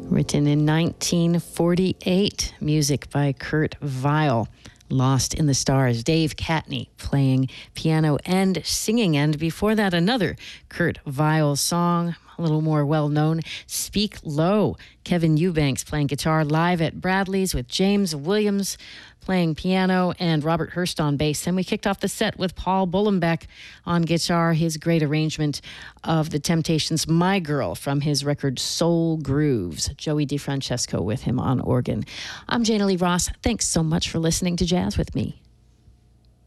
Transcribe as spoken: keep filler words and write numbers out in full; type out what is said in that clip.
Written in nineteen forty-eight, music by Kurt Weill. Lost in the Stars, Dave Catney playing piano and singing. And before that, another Kurt Weill song, a little more well-known, Speak Low. Kevin Eubanks playing guitar live at Bradley's with James Williams playing piano and Robert Hurst on bass. Then we kicked off the set with Paul Bullenbeck on guitar, his great arrangement of The Temptations' My Girl from his record Soul Grooves. Joey DeFrancesco with him on organ. I'm Jana Lee Ross. Thanks so much for listening to Jazz with Me.